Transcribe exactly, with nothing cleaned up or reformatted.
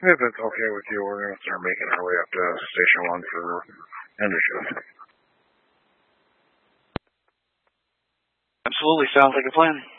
If it's okay with you, we're going to start making our way up to Station one for end of shift. Absolutely, sounds like a plan.